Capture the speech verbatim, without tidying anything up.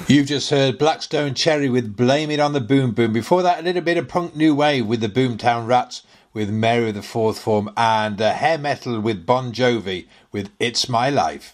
You've just heard Blackstone Cherry with Blame It on the Boom Boom. Before that, a little bit of punk new wave with the Boomtown Rats with Mary of the Fourth Form, and uh, hair metal with Bon Jovi with It's My Life.